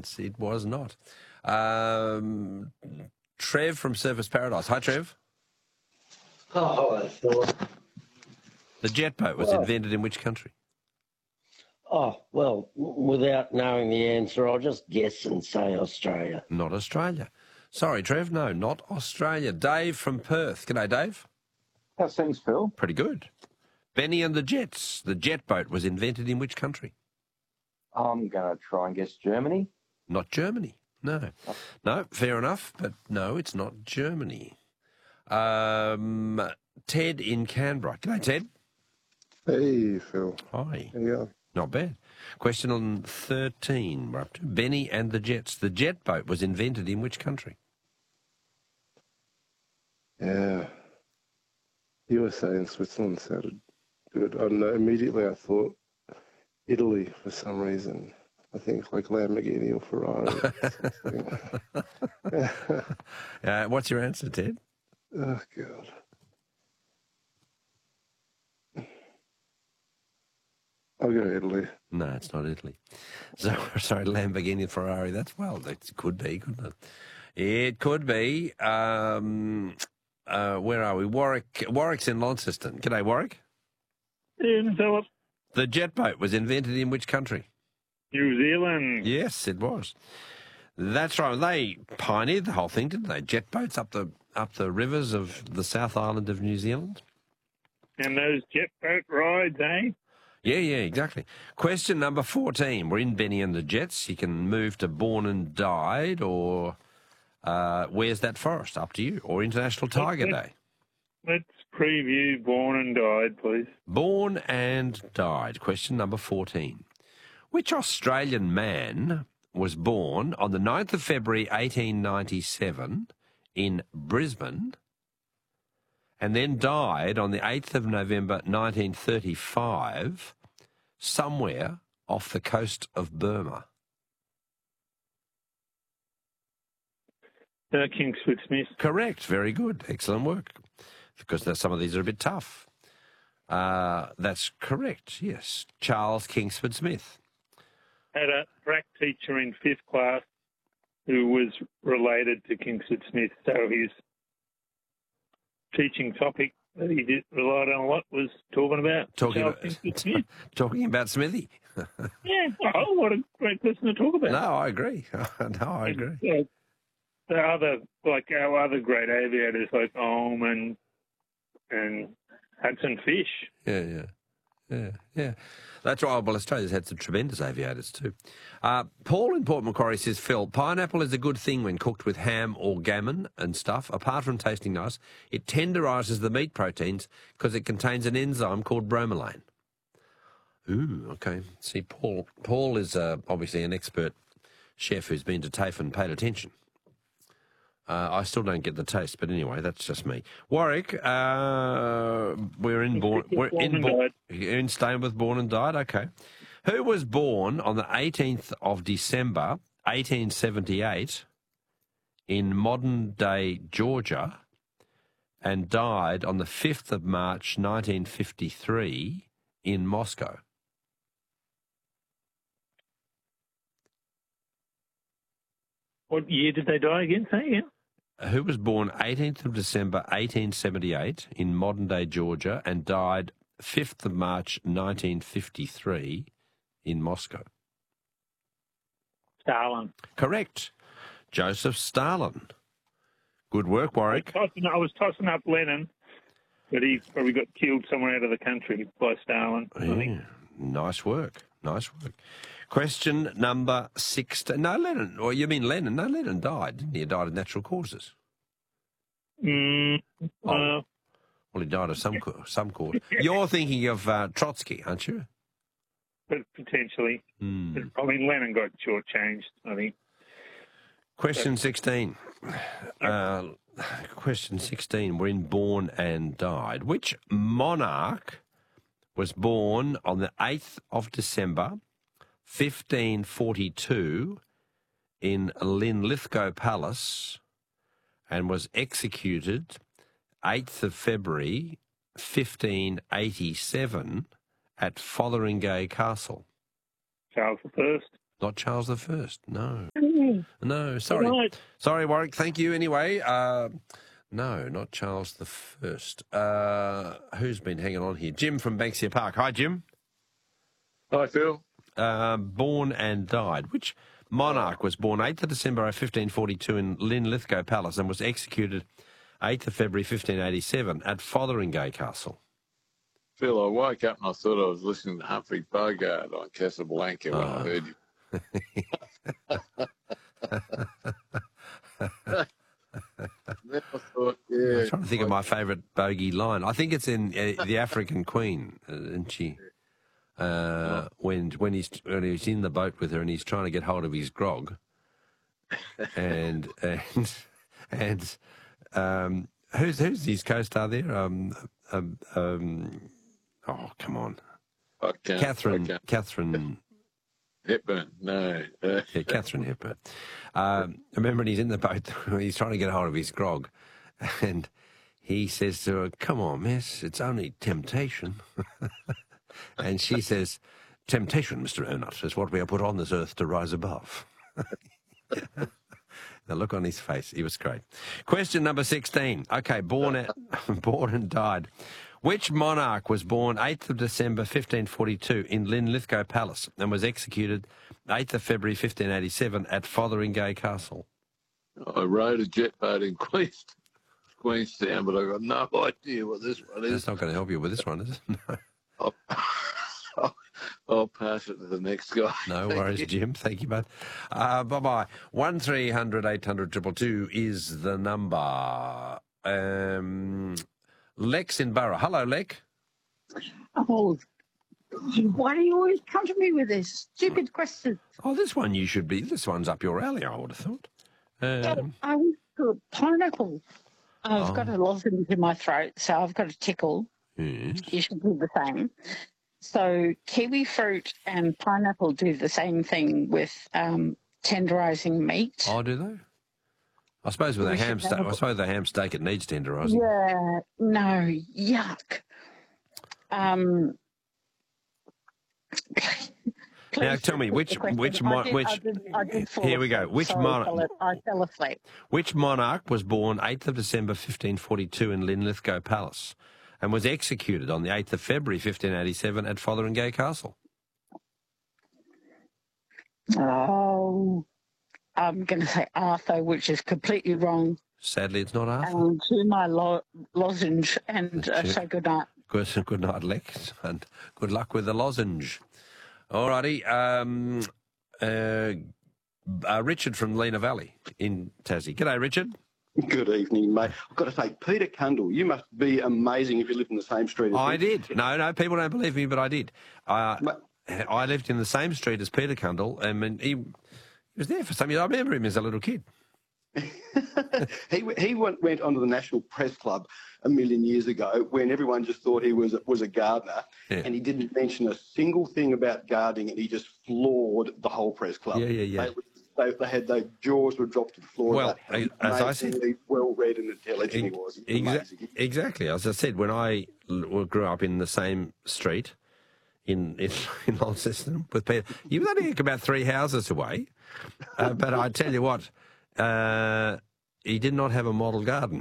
It was not. Trev from Surfers Paradise. Hi, Trev. Oh, I thought. The jet boat was invented in which country? Oh, well, without knowing the answer, I'll just guess and say Australia. Not Australia. Sorry, Trev. No, not Australia. Dave from Perth. G'day, Dave. How's things, Phil? Pretty good. Benny and the Jets. The jet boat was invented in which country? I'm going to try and guess Germany. Not Germany. No. No, fair enough, but no, it's not Germany. Ted in Canberra. G'day, Ted. Hey, Phil. Hi. How you going? Not bad. Question on 13. We're up to Benny and the Jets. The jet boat was invented in which country? Yeah. USA and Switzerland sounded good. I don't know. Immediately I thought Italy for some reason. I think like Lamborghini or Ferrari. What's your answer, Ted? Oh, God. I'll go Italy. No, it's not Italy. So, sorry, Lamborghini and Ferrari. That could be, couldn't it? It could be. Where are we? Warwick's in Launceston. G'day, Warwick. Ian Philip. The jet boat was invented in which country? New Zealand. Yes, it was. That's right. They pioneered the whole thing, didn't they? Jet boats up the rivers of the South Island of New Zealand. And those jet boat rides, eh? Yeah, exactly. Question number 14. We're in Benny and the Jets. You can move to Born and Died or Where's That Forest? Up to you. Or International Tiger Day. Let's preview Born and Died, please. Born and Died. Question number 14. Which Australian man was born on the 9th of February 1897 in Brisbane and then died on the 8th of November 1935 somewhere off the coast of Burma? Kingsford Smith. Correct. Very good. Excellent work. Because some of these are a bit tough. That's correct, yes. Charles Kingsford Smith. Had a track teacher in 5th class who was related to Kingsford Smith, so his teaching topic that he relied on a lot was talking about talking about Smithy. Yeah, oh, what a great person to talk about. No, I agree. I agree. The other, like our other great aviators like Ullman and Hudson Fish. Yeah. That's right. Well, Australia's had some tremendous aviators too. Paul in Port Macquarie says, Phil, pineapple is a good thing when cooked with ham or gammon and stuff. Apart from tasting nice, it tenderises the meat proteins because it contains an enzyme called bromelain. Ooh, okay. See, Paul is obviously an expert chef who's been to TAFE and paid attention. I still don't get the taste, but anyway, that's just me. Warwick, we're in staying with Born and Died. Okay, who was born on the 18th of December 1878 in modern-day Georgia and died on the 5th of March 1953 in Moscow? What year did they die again? Say again. Who was born 18th of December 1878 in modern-day Georgia and died 5th of March 1953 in Moscow? Stalin. Correct. Joseph Stalin. Good work, Warwick. I was tossing up Lenin, but he probably got killed somewhere out of the country by Stalin. I think. Nice work. Question number 16. No, Lenin. Or you mean Lenin? No, Lenin died, didn't he? He died of natural causes. Well, he died of some cause. You're thinking of Trotsky, aren't you? But potentially. I mean, Lenin got shortchanged, I think. Question 16. Question 16. We're in Born and Died. Which monarch was born on the 8th of December 1542 in Linlithgow Palace and was executed 8th of February 1587 at Fotheringay Castle? Charles I. Not Charles I, no. Mm. No, sorry. Right. Sorry, Warwick. Thank you anyway. No, not Charles the First. Who's been hanging on here? Jim from Banksia Park. Hi, Jim. Hi, Phil. Born and died. Which monarch was born 8th of December 1542 in Linlithgow Palace and was executed 8th of February 1587 at Fotheringay Castle? Phil, I woke up and I thought I was listening to Humphrey Bogart on Casablanca when I heard you. Then I thought, yeah. I'm trying to think of my favourite bogey line. I think it's in The African Queen, isn't she? When he's in the boat with her and he's trying to get hold of his grog, and who's his co-star there? Oh, come on, Catherine Hepburn, no. Yeah, Catherine Hepburn. Remember when he's in the boat, he's trying to get hold of his grog, and he says to her, "Come on, miss, it's only temptation." And she says, "Temptation, Mr. Onut, is what we are put on this earth to rise above." The look on his face, he was great. Question number 16. Okay, born and died. Which monarch was born 8th of December 1542 in Linlithgow Palace and was executed 8th of February 1587 at Fotheringay Castle? I rode a jet boat in Queenstown, but I've got no idea what this one is. That's not going to help you with this one, is it? No. I'll pass it to the next guy. No worries, Jim. Thank you, bud. Bye-bye. 1300 800 222 is the number. Lex in Borough. Hello, Lex. Oh, why do you always come to me with this stupid question? Oh, this one's up your alley, I would have thought. I was good. Pineapple. I've got a lozenge in my throat, so I've got a tickle. Yes. You should do the same. So kiwi fruit and pineapple do the same thing with tenderising meat. Oh, do they? I suppose with a ham steak. I suppose the ham steak it needs tenderising. Yeah. No. Yuck. Now tell me which I did fall here we go. asleep. Which Sorry, monarch? I fell asleep. Which monarch was born 8th of December 1542 in Linlithgow Palace and was executed on the 8th of February 1587 at Fotheringay Castle? Oh, I'm going to say Arthur, which is completely wrong. Sadly, it's not Arthur. And to my lozenge and say good night. Good night, Lex, and good luck with the lozenge. All righty. Richard from Lena Valley in Tassie. G'day, Richard. Good evening, mate. I've got to say, Peter Cundall, you must be amazing if you lived in the same street as I him. did. No, people don't believe me, but I ddid. I lived in the same street as Peter Cundall, and he was there for some years. I remember him as a little kid. He went onto the National Press Club a million years ago when everyone just thought he was a gardener, and he didn't mention a single thing about gardening, and he just floored the whole press club. Yeah. They had their jaws were dropped to the floor. Well, as I said, well read and intelligent he was. Exactly. As I said, when I grew up in the same street in Launceston with Peter, he was only about 3 houses away. But I tell you what, he did not have a model garden.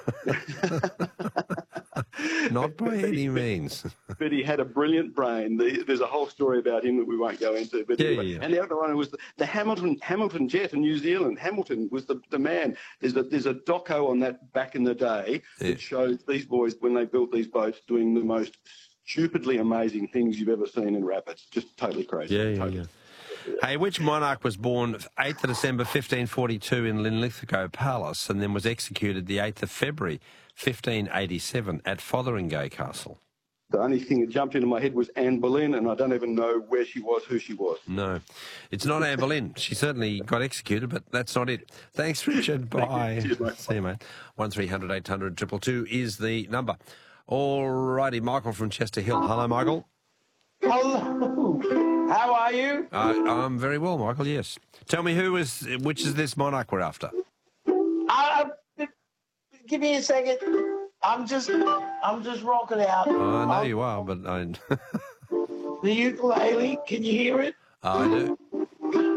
Not by any means. But he had a brilliant brain. There's a whole story about him that we won't go into. But anyway. And the other one was the Hamilton jet in New Zealand. Hamilton was the man. There's a doco on that back in the day that shows these boys, when they built these boats, doing the most stupidly amazing things you've ever seen in rapids. Just totally crazy. Yeah. Hey, which monarch was born 8th of December 1542 in Linlithgow Palace and then was executed the 8th of February 1587 at Fotheringay Castle? The only thing that jumped into my head was Anne Boleyn, and I don't even know where she was, who she was. No, it's not Anne Boleyn. She certainly got executed, but that's not it. Thanks, Richard. Bye. Cheers, mate. See you, mate. 1300 800 222 is the number. All righty, Michael from Chester Hill. Hello, Michael. Hello. How are you? I'm very well, Michael, yes. Tell me which is this monarch we're after? Give me a second. I'm just rocking out. I know you are, but the ukulele, can you hear it? I do.